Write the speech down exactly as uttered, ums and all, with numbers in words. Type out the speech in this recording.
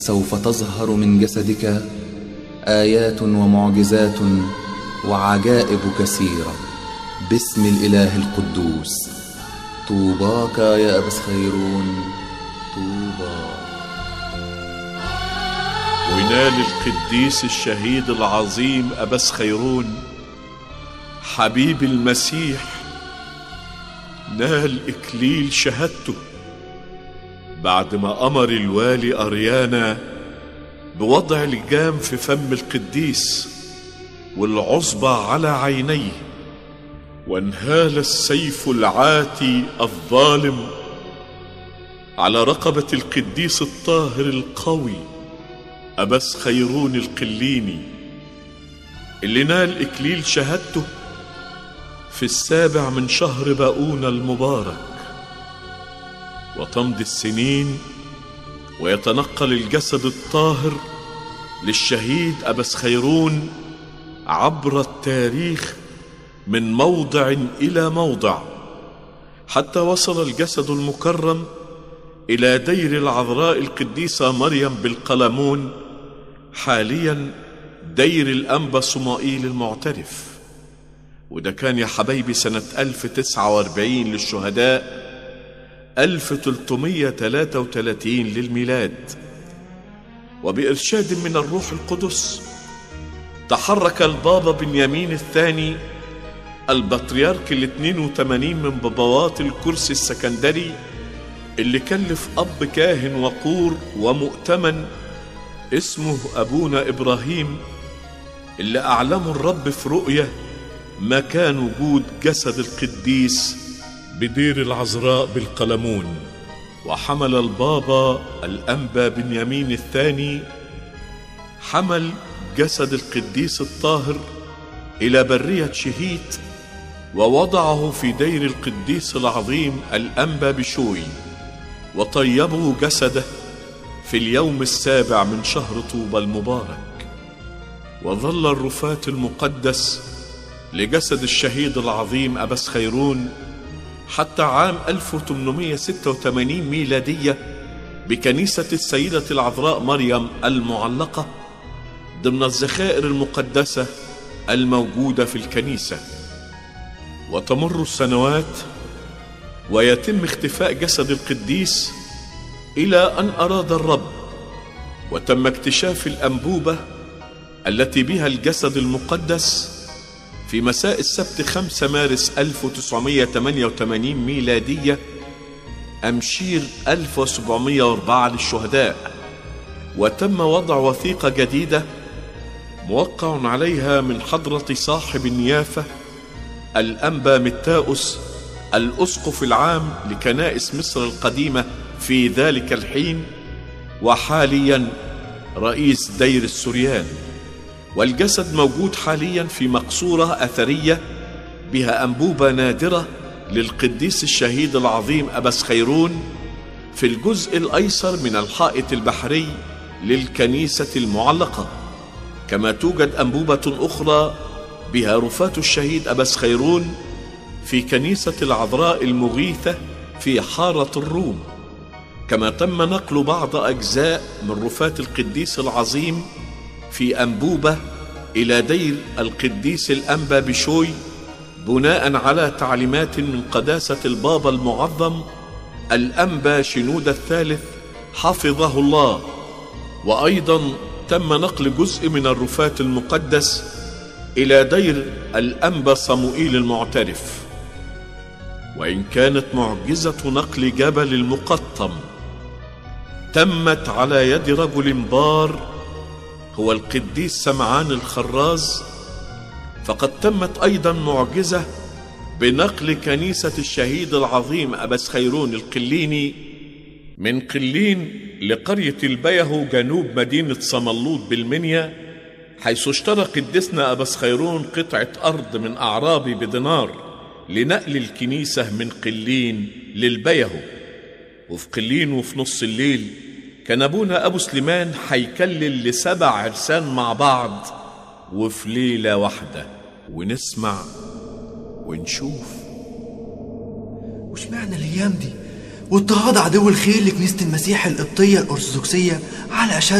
سوف تظهر من جسدك آيات ومعجزات وعجائب كثيرة باسم الإله القدوس. طوباك يا أبسخيرون، طوبى. وينال القديس الشهيد العظيم أبسخيرون حبيب المسيح، نال إكليل شهادته بعد ما أمر الوالي أريانا بوضع لجام في فم القديس والعصبة على عينيه، وانهال السيف العاتي الظالم على رقبة القديس الطاهر القوي أبسخيرون القليني، اللي نال إكليل شهادته في السابع من شهر باؤون المبارك. وتمضي السنين ويتنقل الجسد الطاهر للشهيد أبسخيرون عبر التاريخ من موضع إلى موضع، حتى وصل الجسد المكرم إلى دير العذراء القديسة مريم بالقلمون، حاليا دير الأنبا صمائيل المعترف. وده كان يا حبايبي سنة ألف وتسعة وأربعين للشهداء، ألف وثلاثمائة وثلاثة وثلاثين للميلاد. وبإرشاد من الروح القدس تحرك البابا بنيامين الثاني البطريرك الاثنين وثمانين من بابوات الكرسي السكندري، اللي كلف أب كاهن وقور ومؤتمن اسمه أبونا إبراهيم، اللي أعلمه الرب في رؤية مكان وجود جسد القديس بدير العذراء بالقلمون. وحمل البابا الأنبا بنيامين الثاني حمل جسد القديس الطاهر إلى برية شهيت، ووضعه في دير القديس العظيم الأنبا بشوي، وطيبوا جسده في اليوم السابع من شهر طوبى المبارك. وظل الرفات المقدس لجسد الشهيد العظيم أبسخيرون حتى عام ألف وثمانمائة وستة وثمانين ميلادية بكنيسة السيدة العذراء مريم المعلقة ضمن الذخائر المقدسة الموجودة في الكنيسة. وتمر السنوات ويتم اختفاء جسد القديس إلى أن أراد الرب وتم اكتشاف الأنبوبة التي بها الجسد المقدس في مساء السبت خمسة مارس ألف وتسعمائة وثمانية وثمانين ميلادية أمشير ألف وسبعمائة وأربعة للشهداء. وتم وضع وثيقة جديدة موقع عليها من حضرة صاحب النيافة الأنبا متاؤس الأسقف العام لكنائس مصر القديمة في ذلك الحين، وحاليا رئيس دير السريان. والجسد موجود حاليا في مقصورة أثرية بها أنبوبة نادرة للقديس الشهيد العظيم أبسخيرون في الجزء الأيسر من الحائط البحري للكنيسة المعلقة. كما توجد أنبوبة أخرى بها رفات الشهيد أبسخيرون في كنيسة العذراء المغيثة في حارة الروم. كما تم نقل بعض أجزاء من رفات القديس العظيم في أنبوبة إلى دير القديس الأنبا بشوي بناء على تعليمات من قداسة البابا المعظم الأنبا شنودة الثالث حفظه الله. وأيضا تم نقل جزء من الرفات المقدس إلى دير الأنبا صموئيل المعترف. وإن كانت معجزة نقل جبل المقطم تمت على يد رجل بار هو القديس سمعان الخراز، فقد تمت أيضا معجزة بنقل كنيسة الشهيد العظيم أبسخيرون القليني من قلين لقرية البيهو جنوب مدينة صملوط بالمنيا، حيث اشترى قديسنا أبسخيرون قطعة أرض من أعرابي بدينار لنقل الكنيسة من قلين للبيهو. وفي قلين وفي نص الليل كان أبونا أبو سليمان هيكلل لسبع عرسان مع بعض وفي ليلة واحدة، ونسمع ونشوف. وش معنى الأيام دي واضطهاد عدو الخير لكنيسة المسيح القبطية الأرثوذكسية على أشد